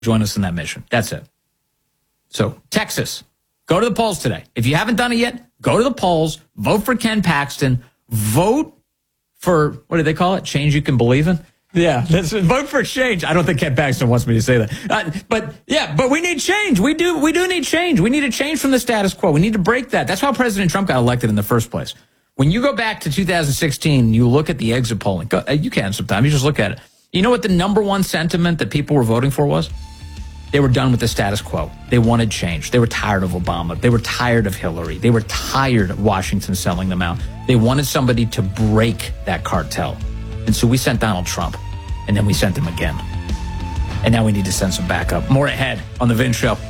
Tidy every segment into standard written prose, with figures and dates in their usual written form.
join us in that mission. That's it. So, Texas, go to the polls today. If you haven't done it yet, go to the polls, vote for Ken Paxton, vote for, what do they call it? Change you can believe in? Yeah, vote for change. I don't think Ken Paxton wants me to say that. But we need change. We do need change. We need a change from the status quo. We need to break that. That's how President Trump got elected in the first place. When you go back to 2016, you look at the exit polling. You can sometimes. You just look at it. You know what the number one sentiment that people were voting for was? They were done with the status quo. They wanted change. They were tired of Obama. They were tired of Hillary. They were tired of Washington selling them out. They wanted somebody to break that cartel. And so we sent Donald Trump, and then we sent him again. And now we need to send some backup. More ahead on The Vince Show.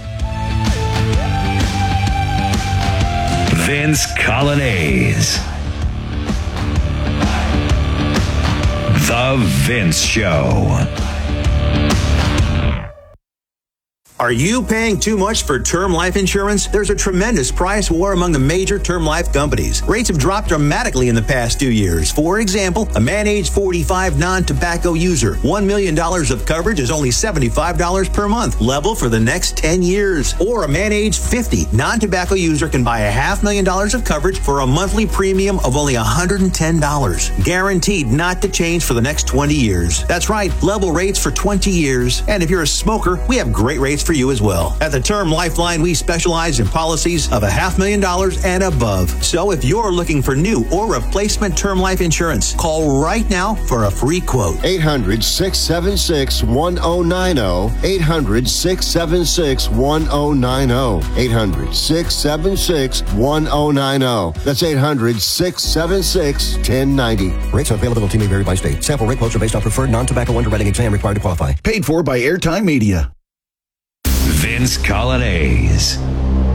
Vince Coglianese. The Vince Show. Are you paying too much for term life insurance? There's a tremendous price war among the major term life companies. Rates have dropped dramatically in the past 2 years. For example, a man age 45 non-tobacco user, $1 million of coverage is only $75 per month, level for the next 10 years. Or a man age 50 non-tobacco user can buy $500,000 of coverage for a monthly premium of only $110, guaranteed not to change for the next 20 years. That's right, level rates for 20 years. And if you're a smoker, we have great rates for you as well. At the Term Lifeline, we specialize in policies of $500,000 and above. So if you're looking for new or replacement term life insurance, call right now for a free quote. 800-676-1090. 800-676-1090. 800-676-1090. That's 800-676-1090. Rates and availability may vary by state. Sample rate quotes are based on preferred non-tobacco underwriting exam required to qualify. Paid for by Airtime Media. Vince Coglianese.